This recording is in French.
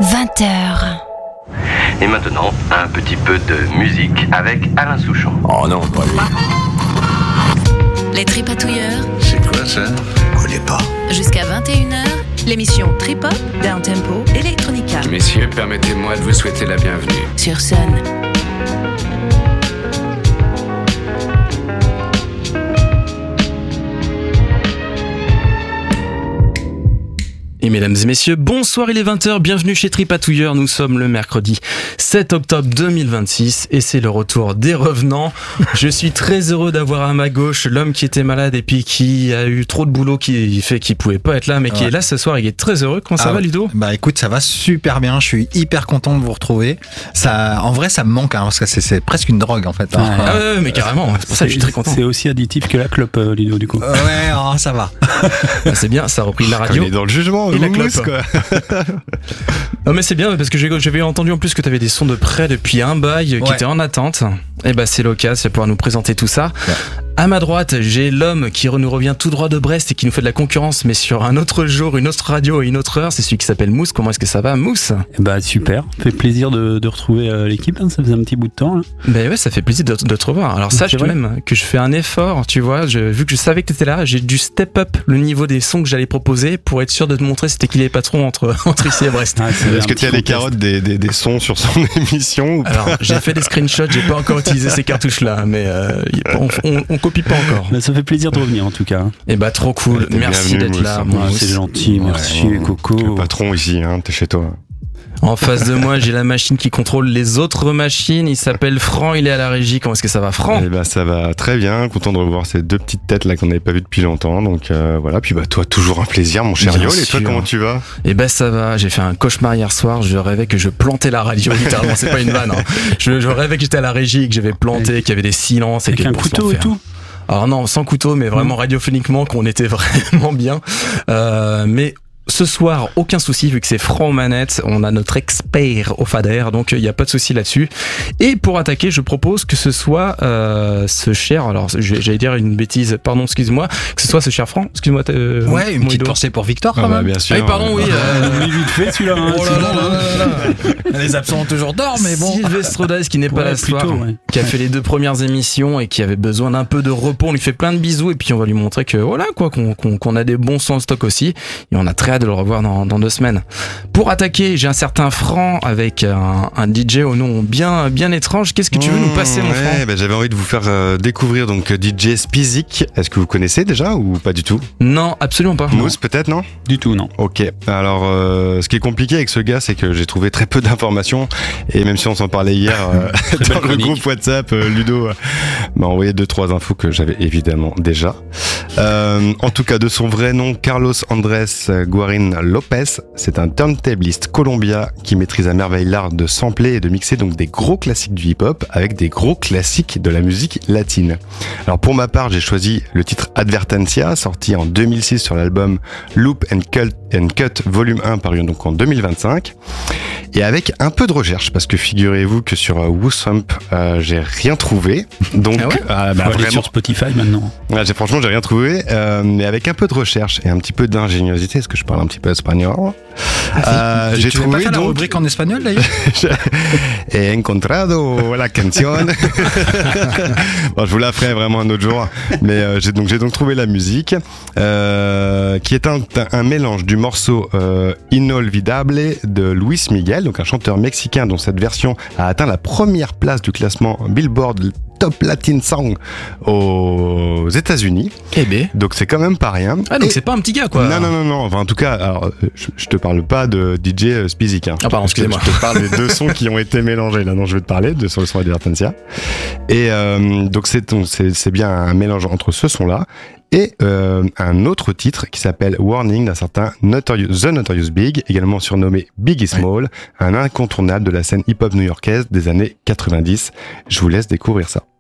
20h. Et maintenant, un petit peu de musique avec Alain Souchon. Oh non, pas lui. Les Tripatouilleurs. C'est quoi ça? Je connais pas. Jusqu'à 21h, l'émission Trip-Hop, Downtempo, Electronica. Messieurs, permettez-moi de vous souhaiter la bienvenue. Sur Sun. Et mesdames et messieurs, bonsoir, il est 20h, bienvenue chez Tripatouilleurs, nous sommes le mercredi 7 octobre 2026 et c'est le retour des revenants. Je suis très heureux d'avoir à ma gauche l'homme qui était malade et puis qui a eu trop de boulot qui fait qu'il pouvait pas être là mais qui est là ce soir, il est très heureux. Comment ça va Ludo? Bah écoute, ça va super bien, je suis hyper content de vous retrouver. Ça, en vrai ça me manque parce que c'est presque une drogue en fait. Ah ouais, mais carrément, c'est pour ça que je suis très content. C'est aussi additif que la clope Ludo du coup. Ouais, ça va. C'est bien, ça a repris la radio. On est dans le jugement. Et la clope, quoi. Non mais c'est bien parce que j'avais entendu en plus que tu avais des sons de près depuis un bail qui étaient en attente. Et bah c'est l'occasion de pouvoir nous présenter tout ça. Ouais. À ma droite, j'ai l'homme qui nous revient tout droit de Brest et qui nous fait de la concurrence mais sur un autre jour, une autre radio et une autre heure. C'est celui qui s'appelle Mousse. Comment est-ce que ça va, Mousse? Bah super, ça fait plaisir de retrouver l'équipe, ça faisait un petit bout de temps. Bah ouais, ça fait plaisir de te revoir. Alors sache quand même que je fais un effort, tu vois, vu que je savais que t'étais là, j'ai dû step up le niveau des sons que j'allais proposer pour être sûr de te montrer c'était qui les patrons entre ici et Brest. Est-ce que tu as les carottes des sons sur son émission ou pas? Alors j'ai fait des screenshots, j'ai pas encore utilisé ces cartouches-là, mais on copie pas encore. Bah, ça fait plaisir de revenir en tout cas. Et bah trop cool, merci d'être là. C'est gentil, merci Coco. Le patron ici, t'es chez toi. En face de moi, j'ai la machine qui contrôle les autres machines. Il s'appelle Franck, il est à la régie. Comment est-ce que ça va, Franck? Eh bah ça va très bien. Content de revoir ces deux petites têtes là qu'on n'avait pas vues depuis longtemps. Donc voilà. Puis bah toi, toujours un plaisir, mon cher Yol. Et toi, comment tu vas? Eh bah ça va. J'ai fait un cauchemar hier soir. Je rêvais que je plantais la radio. Littéralement, c'est pas une vanne. Je rêvais que j'étais à la régie, que j'avais planté, qu'il y avait des silences et avec un couteau et tout. Alors non, sans couteau, mais vraiment radiophoniquement, qu'on était vraiment bien. Mais ce soir, aucun souci, vu que c'est Franck aux manettes, on a notre expert au fader, donc il n'y a pas de souci là-dessus. Et pour attaquer, je propose que ce soit ce cher, alors j'allais dire une bêtise, pardon, excuse-moi, que ce soit ce cher Franck, excuse-moi. Ouais, une petite pensée pour Victor quand même. Bien sûr. Ah, pardon, oui. Vite fait celui-là. Oh là. Les absents ont toujours tort, mais bon. Sylvestre Daz qui n'est pas là ce soir, qui a fait les 2 premières émissions et qui avait besoin d'un peu de repos. On lui fait plein de bisous et puis on va lui montrer que voilà quoi, qu'on a des bons sons en stock aussi. Et on a très hâte de le revoir dans 2 semaines. Pour attaquer, j'ai un certain Franck avec un DJ au nom bien étrange. Qu'est-ce que tu veux nous passer, mon Franck? J'avais envie de vous faire découvrir donc DJ Spizik. Est-ce que vous connaissez déjà ou pas du tout? Non, absolument pas. Mousse peut-être, non? Du tout, non. Ok. Alors, ce qui est compliqué avec ce gars, c'est que j'ai trouvé très peu d'informations et même si on s'en parlait hier dans le groupe WhatsApp, Ludo m'a envoyé 2-3 infos que j'avais évidemment déjà. En tout cas, de son vrai nom, Carlos Andrés Guarin Lopez, c'est un turntabliste colombien qui maîtrise à merveille l'art de sampler et de mixer donc des gros classiques du hip-hop avec des gros classiques de la musique latine. Alors pour ma part, j'ai choisi le titre Advertencia, sorti en 2006 sur l'album Loop and Cut Volume 1, paru donc en 2025. Et avec un peu de recherche, parce que figurez-vous que sur Woosump, j'ai rien trouvé. Donc, aller sur Spotify maintenant. Franchement, j'ai rien trouvé. Mais avec un peu de recherche et un petit peu d'ingéniosité, parce que je parle un petit peu espagnol. J'ai trouvé pas faire la rubrique en espagnol d'ailleurs. He encontrado la canción. Bon, je vous la ferai vraiment un autre jour. Mais j'ai donc trouvé la musique, qui est un mélange du morceau Inolvidable de Luis Miguel, donc un chanteur mexicain dont cette version a atteint la première place du classement Billboard Top Latin Song aux États-Unis. Eh ben. Donc c'est quand même pas rien. Ah donc c'est pas un petit gars quoi. Non. Enfin en tout cas, alors je te parle pas de DJ Spizik. Ah pardon, excusez-moi. Je te parle des 2 sons qui ont été mélangés là dont je vais te parler sur le son Advertencia. Et donc c'est bien un mélange entre ce son-là et un autre titre qui s'appelle Warning d'un certain The Notorious Big, également surnommé Biggie Small, un incontournable de la scène hip-hop new-yorkaise des années 90. Je vous laisse découvrir ça.